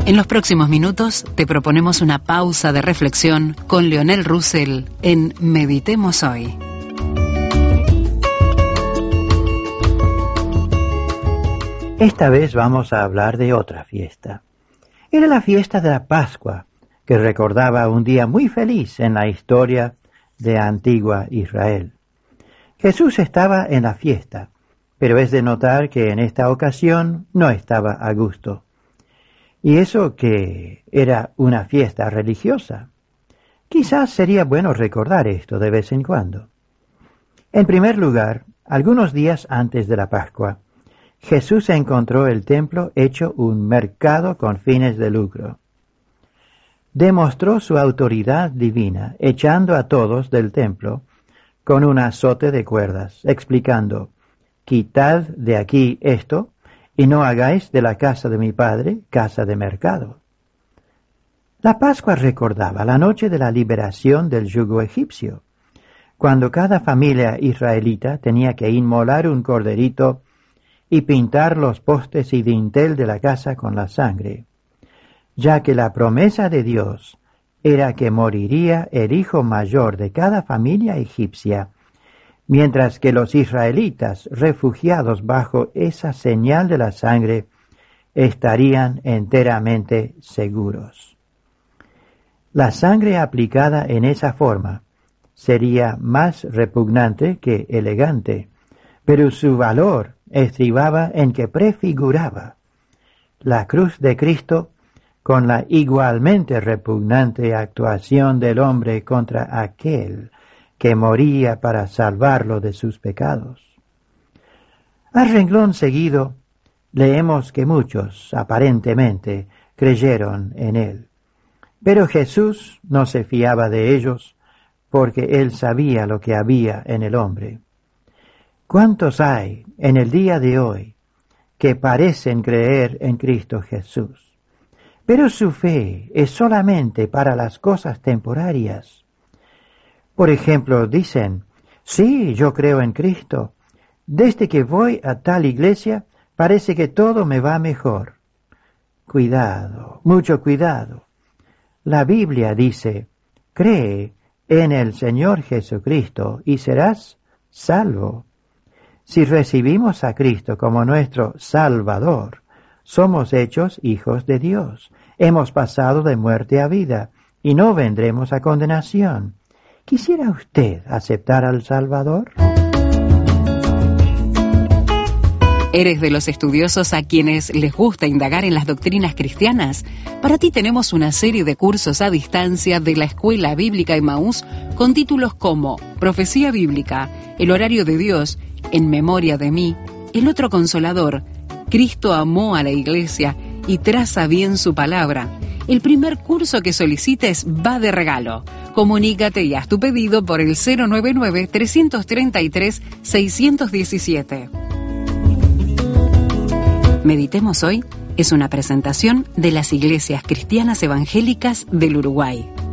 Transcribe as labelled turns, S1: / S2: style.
S1: En los próximos minutos te proponemos una pausa de reflexión con Leonel Russell en Meditemos Hoy.
S2: Esta vez vamos a hablar de otra fiesta. Era la fiesta de la Pascua, que recordaba un día muy feliz en la historia de antigua Israel. Jesús estaba en la fiesta, pero es de notar que en esta ocasión no estaba a gusto. Y eso que era una fiesta religiosa. Quizás sería bueno recordar esto de vez en cuando. En primer lugar, algunos días antes de la Pascua, Jesús encontró el templo hecho un mercado con fines de lucro. Demostró su autoridad divina echando a todos del templo con un azote de cuerdas, explicando: «Quitad de aquí esto, y no hagáis de la casa de mi padre casa de mercado». La Pascua recordaba la noche de la liberación del yugo egipcio, cuando cada familia israelita tenía que inmolar un corderito y pintar los postes y dintel de la casa con la sangre, ya que la promesa de Dios era que moriría el hijo mayor de cada familia egipcia, mientras que los israelitas, refugiados bajo esa señal de la sangre, estarían enteramente seguros. La sangre aplicada en esa forma sería más repugnante que elegante, pero su valor estribaba en que prefiguraba la cruz de Cristo con la igualmente repugnante actuación del hombre contra aquel que moría para salvarlo de sus pecados. Al renglón seguido, leemos que muchos, aparentemente, creyeron en él. Pero Jesús no se fiaba de ellos, porque él sabía lo que había en el hombre. ¿Cuántos hay en el día de hoy que parecen creer en Cristo Jesús? Pero su fe es solamente para las cosas temporarias. Por ejemplo, dicen: «Sí, yo creo en Cristo. Desde que voy a tal iglesia, parece que todo me va mejor». Cuidado, mucho cuidado. La Biblia dice: «Cree en el Señor Jesucristo y serás salvo». Si recibimos a Cristo como nuestro Salvador, somos hechos hijos de Dios. Hemos pasado de muerte a vida y no vendremos a condenación. ¿Quisiera usted aceptar al Salvador?
S1: ¿Eres de los estudiosos a quienes les gusta indagar en las doctrinas cristianas? Para ti tenemos una serie de cursos a distancia de la Escuela Bíblica Emaús con títulos como Profecía Bíblica, El Horario de Dios, En Memoria de Mí, El Otro Consolador, Cristo amó a la Iglesia y traza bien su palabra. El primer curso que solicites va de regalo. Comunícate y haz tu pedido por el 099-333-617. Meditemos Hoy es una presentación de las Iglesias Cristianas Evangélicas del Uruguay.